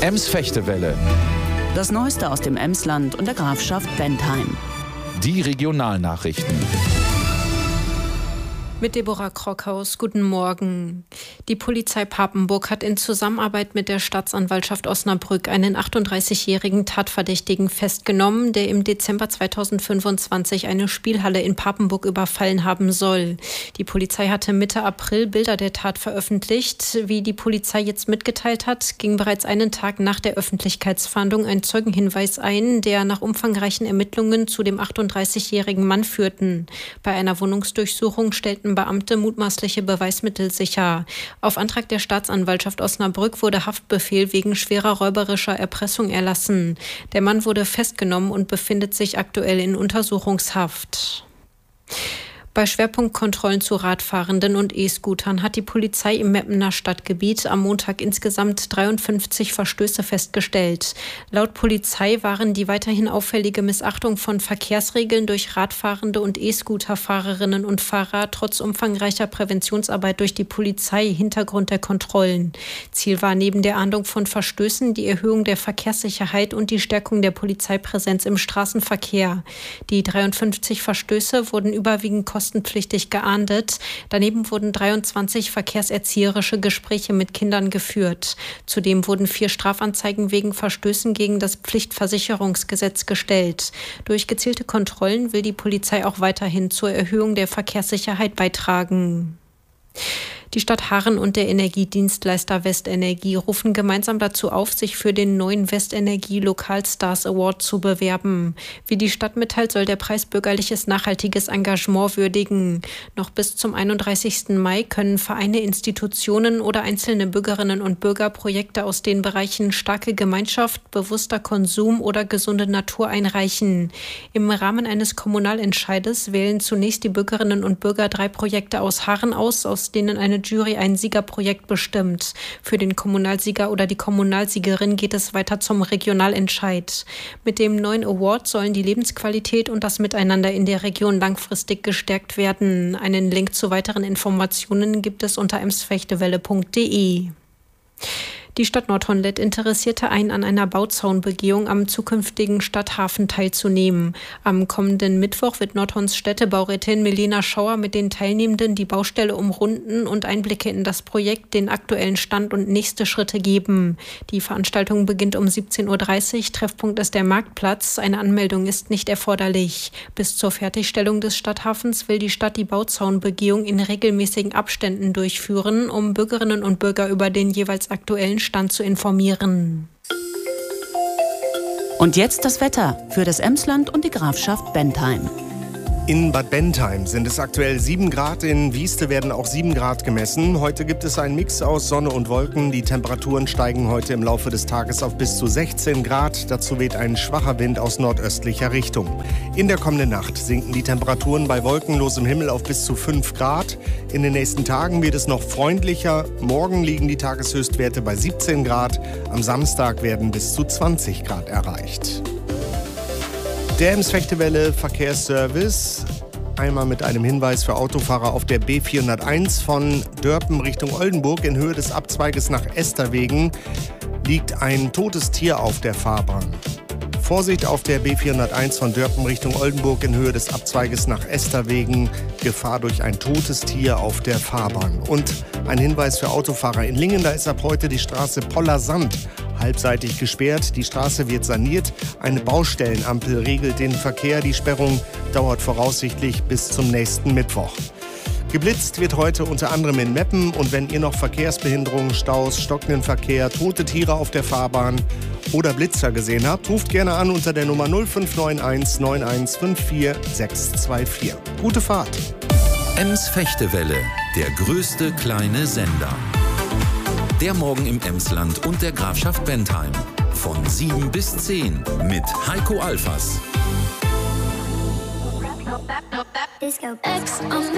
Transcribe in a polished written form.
Ems-Fechtewelle. Das Neueste aus dem Emsland und der Grafschaft Bentheim. Die Regionalnachrichten. Mit Deborah Krockhaus, guten Morgen. Die Polizei Papenburg hat in Zusammenarbeit mit der Staatsanwaltschaft Osnabrück einen 38-jährigen Tatverdächtigen festgenommen, der im Dezember 2025 eine Spielhalle in Papenburg überfallen haben soll. Die Polizei hatte Mitte April Bilder der Tat veröffentlicht. Wie die Polizei jetzt mitgeteilt hat, ging bereits einen Tag nach der Öffentlichkeitsfahndung ein Zeugenhinweis ein, der nach umfangreichen Ermittlungen zu dem 38-jährigen Mann führten. Bei einer Wohnungsdurchsuchung stellten Beamte mutmaßliche Beweismittel sicher. Auf Antrag der Staatsanwaltschaft Osnabrück wurde Haftbefehl wegen schwerer räuberischer Erpressung erlassen. Der Mann wurde festgenommen und befindet sich aktuell in Untersuchungshaft. Bei Schwerpunktkontrollen zu Radfahrenden und E-Scootern hat die Polizei im Meppener Stadtgebiet am Montag insgesamt 53 Verstöße festgestellt. Laut Polizei waren die weiterhin auffällige Missachtung von Verkehrsregeln durch Radfahrende und E-Scooter-Fahrerinnen und Fahrer trotz umfangreicher Präventionsarbeit durch die Polizei Hintergrund der Kontrollen. Ziel war neben der Ahndung von Verstößen die Erhöhung der Verkehrssicherheit und die Stärkung der Polizeipräsenz im Straßenverkehr. Die 53 Verstöße wurden überwiegend kostenpflichtig geahndet. Daneben wurden 23 verkehrserzieherische Gespräche mit Kindern geführt. Zudem wurden 4 Strafanzeigen wegen Verstößen gegen das Pflichtversicherungsgesetz gestellt. Durch gezielte Kontrollen will die Polizei auch weiterhin zur Erhöhung der Verkehrssicherheit beitragen. Die Stadt Harren und der Energiedienstleister Westenergie rufen gemeinsam dazu auf, sich für den neuen Westenergie Lokalstars Award zu bewerben. Wie die Stadt mitteilt, soll der Preis bürgerliches nachhaltiges Engagement würdigen. Noch bis zum 31. Mai können Vereine, Institutionen oder einzelne Bürgerinnen und Bürger Projekte aus den Bereichen starke Gemeinschaft, bewusster Konsum oder gesunde Natur einreichen. Im Rahmen eines Kommunalentscheides wählen zunächst die Bürgerinnen und Bürger 3 Projekte aus Harren aus denen eine Jury ein Siegerprojekt bestimmt. Für den Kommunalsieger oder die Kommunalsiegerin geht es weiter zum Regionalentscheid. Mit dem neuen Award sollen die Lebensqualität und das Miteinander in der Region langfristig gestärkt werden. Einen Link zu weiteren Informationen gibt es unter emsfechtewelle.de. Die Stadt Nordhorn-Lett interessierte ein, an einer Bauzaunbegehung am zukünftigen Stadthafen teilzunehmen. Am kommenden Mittwoch wird Nordhorns Städtebaurätin Melina Schauer mit den Teilnehmenden die Baustelle umrunden und Einblicke in das Projekt, den aktuellen Stand und nächste Schritte geben. Die Veranstaltung beginnt um 17:30 Uhr. Treffpunkt ist der Marktplatz. Eine Anmeldung ist nicht erforderlich. Bis zur Fertigstellung des Stadthafens will die Stadt die Bauzaunbegehung in regelmäßigen Abständen durchführen, um Bürgerinnen und Bürger über den jeweils aktuellen Stand zu informieren. Und jetzt das Wetter für das Emsland und die Grafschaft Bentheim. In Bad Bentheim sind es aktuell 7 Grad, in Wieste werden auch 7 Grad gemessen. Heute gibt es einen Mix aus Sonne und Wolken. Die Temperaturen steigen heute im Laufe des Tages auf bis zu 16 Grad. Dazu weht ein schwacher Wind aus nordöstlicher Richtung. In der kommenden Nacht sinken die Temperaturen bei wolkenlosem Himmel auf bis zu 5 Grad. In den nächsten Tagen wird es noch freundlicher. Morgen liegen die Tageshöchstwerte bei 17 Grad. Am Samstag werden bis zu 20 Grad erreicht. Der Ems-Fechtewelle Verkehrsservice, einmal mit einem Hinweis für Autofahrer auf der B401 von Dörpen Richtung Oldenburg in Höhe des Abzweiges nach Esterwegen liegt ein totes Tier auf der Fahrbahn. Vorsicht auf der B401 von Dörpen Richtung Oldenburg in Höhe des Abzweiges nach Esterwegen, Gefahr durch ein totes Tier auf der Fahrbahn. Und ein Hinweis für Autofahrer in Lingen, da ist ab heute die Straße Pollersand halbseitig gesperrt. Die Straße wird saniert. Eine Baustellenampel regelt den Verkehr. Die Sperrung dauert voraussichtlich bis zum nächsten Mittwoch. Geblitzt wird heute unter anderem in Meppen. Und wenn ihr noch Verkehrsbehinderungen, Staus, stockenden Verkehr, tote Tiere auf der Fahrbahn oder Blitzer gesehen habt, ruft gerne an unter der Nummer 0591 9154 624. Gute Fahrt! Ems-Fechtewelle, der größte kleine Sender. Der Morgen im Emsland und der Grafschaft Bentheim. Von 7 bis 10 mit Heiko Alfas.